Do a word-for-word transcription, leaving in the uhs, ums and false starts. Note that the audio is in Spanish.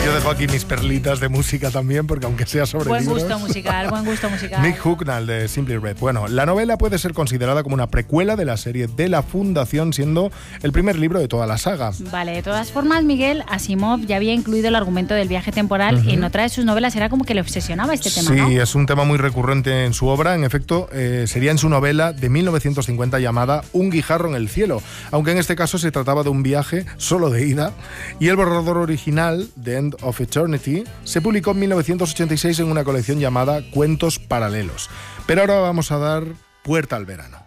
Yo dejo aquí mis perlitas de música también, porque aunque sea sobre buen libros... gusto musical, buen gusto musical. Nick Hucknall, de Simply Red. Bueno, la novela puede ser considerada como una precuela de la serie de la Fundación, siendo el primer libro de toda la saga. Vale, de todas formas, Miguel, Asimov ya había incluido el argumento del viaje temporal uh-huh. y en otra de sus novelas era como que le obsesionaba este tema, Sí, ¿no? es un tema muy recurrente en su obra. En efecto, eh, sería en su novela de mil novecientos cincuenta llamada Un guijarro en el cielo, aunque en este caso se trataba de un viaje solo de ida, y el borrador original, The End of Eternity, se publicó en mil novecientos ochenta y seis en una colección llamada Cuentos Paralelos. Pero ahora vamos a dar puerta al verano.